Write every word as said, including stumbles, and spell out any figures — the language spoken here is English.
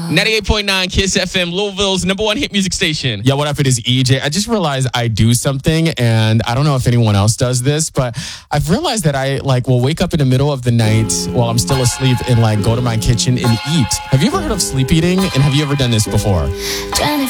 ninety-eight point nine Kiss F M, Louisville's number one hit music station. Yeah, what up? It is E J. I just realized I do something, and I don't know if anyone else does this, but I've realized that I like will wake up in the middle of the night while I'm still asleep and like go to my kitchen and eat. Have you ever heard of sleep eating? And have you ever done this before?